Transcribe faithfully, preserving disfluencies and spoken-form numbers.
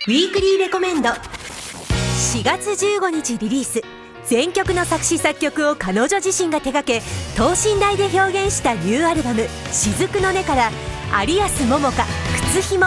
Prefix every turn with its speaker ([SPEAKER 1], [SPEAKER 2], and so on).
[SPEAKER 1] ウィークリーレコメンド。
[SPEAKER 2] しがつじゅうごにちリリース、全曲の作詞作曲を彼女自身が手掛け等身大で表現したニューアルバム「雫の音」から有安桃香「靴ひも」。